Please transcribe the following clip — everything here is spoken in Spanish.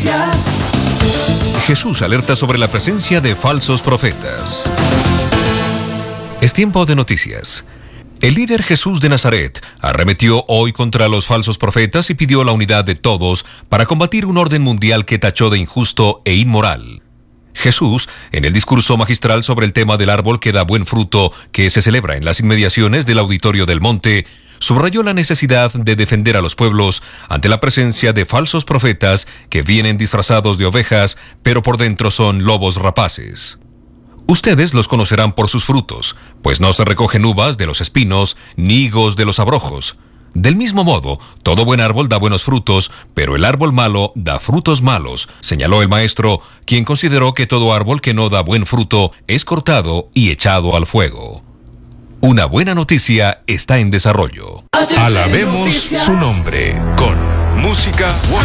Noticias. Jesús alerta sobre la presencia de falsos profetas. Es tiempo de noticias. El líder Jesús de Nazaret arremetió hoy contra los falsos profetas y pidió la unidad de todos para combatir un orden mundial que tachó de injusto e inmoral. Jesús, en el discurso magistral sobre el tema del árbol que da buen fruto, que se celebra en las inmediaciones del Auditorio del Monte, subrayó la necesidad de defender a los pueblos ante la presencia de falsos profetas que vienen disfrazados de ovejas, pero por dentro son lobos rapaces. Ustedes los conocerán por sus frutos, pues no se recogen uvas de los espinos, ni higos de los abrojos. Del mismo modo, todo buen árbol da buenos frutos, pero el árbol malo da frutos malos, señaló el maestro, quien consideró que todo árbol que no da buen fruto es cortado y echado al fuego. Una buena noticia está en desarrollo. Alabemos su nombre con Música Worship.